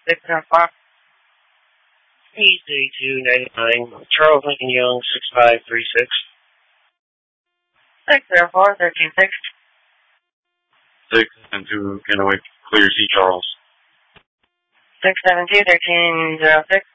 604. E3299, Charles Lincoln Young, 6536. 604, 136. 672, Kennewick, clear C. Charles. 672, 1306.